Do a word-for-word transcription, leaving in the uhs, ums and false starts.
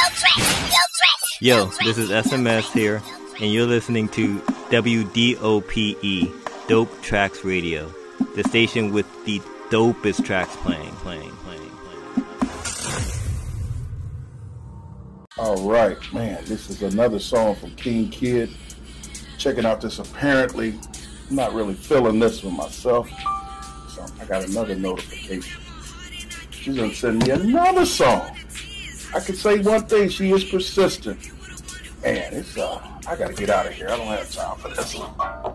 Yo, this is S M S here, and you're listening to W D O P E, Dope Tracks Radio, the station with the dopest tracks playing, playing, playing, playing. All right, man, this is another song from King Kid. Checking out this apparently. I'm not really feeling this one myself, so I got another notification. She's gonna send me another song. I can say one thing, she is persistent. Man, it's uh I gotta get out of here. I don't have time for this one.